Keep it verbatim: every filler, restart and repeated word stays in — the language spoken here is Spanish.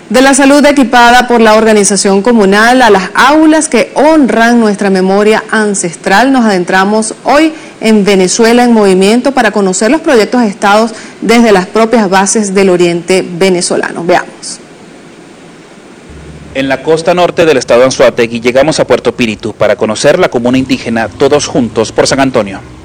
De la salud equipada por la organización comunal a las aulas que honran nuestra memoria ancestral, nos adentramos hoy en Venezuela en Movimiento para conocer los proyectos gestados desde las propias bases del oriente venezolano. Veamos. En la costa norte del estado Anzoátegui llegamos a Puerto Píritu para conocer la comuna indígena Todos Juntos por San Antonio.